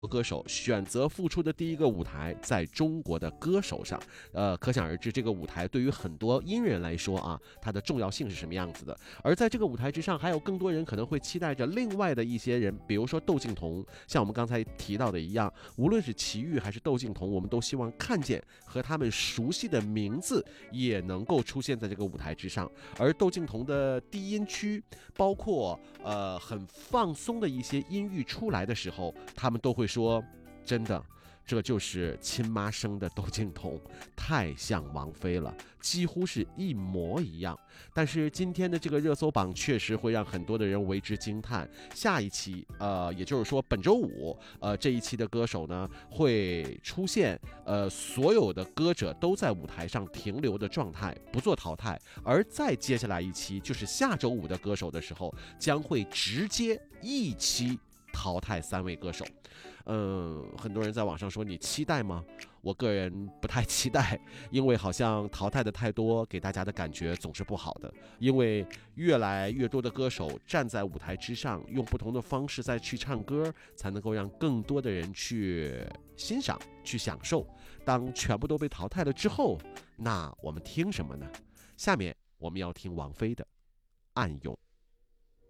歌手选择复出的第一个舞台在中国的歌手上，可想而知这个舞台对于很多音乐人来说啊，它的重要性是什么样子的。而在这个舞台之上，还有更多人可能会期待着另外的一些人，比如说窦靖童，像我们刚才提到的一样，无论是齐豫还是窦靖童，我们都希望看见和他们熟悉的名字也能够出现在这个舞台之上。而窦靖童的低音区，包括很放松的一些音域出来的时候，他们都会说，真的，这就是亲妈生的窦靖童，太像王菲了，几乎是一模一样。但是今天的这个热搜榜确实会让很多的人为之惊叹。下一期，也就是说本周五，这一期的歌手呢会出现，所有的歌者都在舞台上停留的状态，不做淘汰。而再接下来一期，就是下周五的歌手的时候，将会直接一期淘汰3位歌手。很多人在网上说你期待吗？我个人不太期待，因为好像淘汰的太多，给大家的感觉总是不好的。因为越来越多的歌手站在舞台之上，用不同的方式再去唱歌，才能够让更多的人去欣赏、去享受。当全部都被淘汰了之后，那我们听什么呢？下面我们要听王菲的《暗涌》。